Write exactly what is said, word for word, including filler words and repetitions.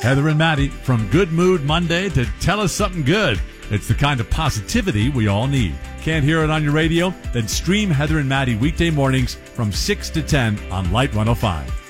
Heather and Maddie, from Good Mood Monday to Tell Us Something Good. It's the kind of positivity we all need. Can't hear it on your radio? Then stream Heather and Maddie weekday mornings from six to ten on Light one oh five.